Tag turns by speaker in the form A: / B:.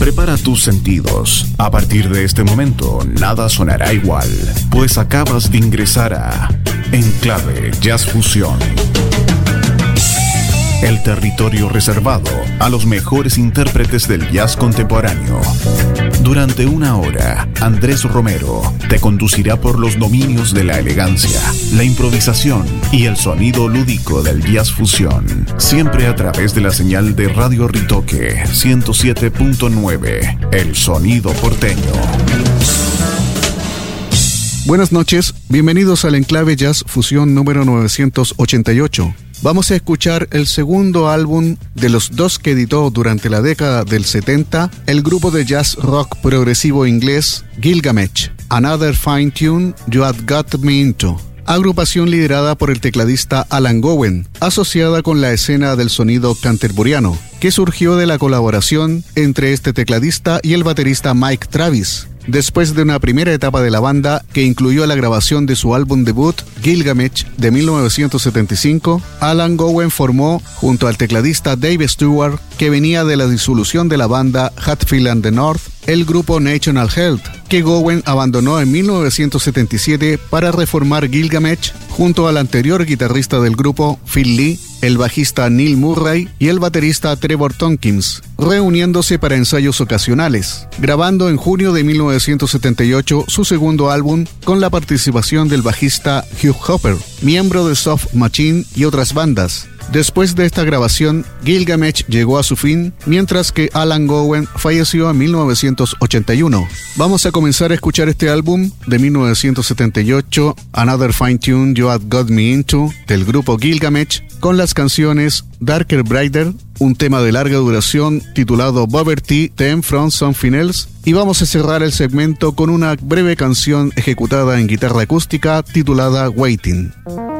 A: Prepara tus sentidos. A partir de este momento, nada sonará igual, pues acabas de ingresar a Enclave Jazz Fusión. El territorio reservado a los mejores intérpretes del jazz contemporáneo. Durante una hora, Andrés Romero te conducirá por los dominios de la elegancia, la improvisación y el sonido lúdico del jazz fusión. Siempre a través de la señal de Radio Ritoque 107.9, el sonido porteño.
B: Buenas noches, bienvenidos al Enclave Jazz Fusión número 988. Vamos a escuchar el segundo álbum de los dos que editó durante la década del 70 el grupo de jazz rock progresivo inglés Gilgamesh, Another Fine Tune You Had Got Me Into, agrupación liderada por el tecladista Alan Gowen, asociada con la escena del sonido canterburyano, que surgió de la colaboración entre este tecladista y el baterista Mike Travis. Después de una primera etapa de la banda que incluyó la grabación de su álbum debut, Gilgamesh, de 1975, Alan Gowen formó, junto al tecladista Dave Stewart, que venía de la disolución de la banda Hatfield and the North, el grupo National Health, que Gowen abandonó en 1977 para reformar Gilgamesh junto al anterior guitarrista del grupo, Phil Lee, el bajista Neil Murray y el baterista Trevor Tompkins, reuniéndose para ensayos ocasionales, grabando en junio de 1978 su segundo álbum con la participación del bajista Hugh Hopper, miembro de Soft Machine y otras bandas. Después de esta grabación, Gilgamesh llegó a su fin, mientras que Alan Gowen falleció en 1981. Vamos a comenzar a escuchar este álbum de 1978, Another Fine Tune You Had Got Me Into, del grupo Gilgamesh, con las canciones Darker Brighter, un tema de larga duración titulado Poverty Theme from Something Else, y vamos a cerrar el segmento con una breve canción ejecutada en guitarra acústica titulada Waiting.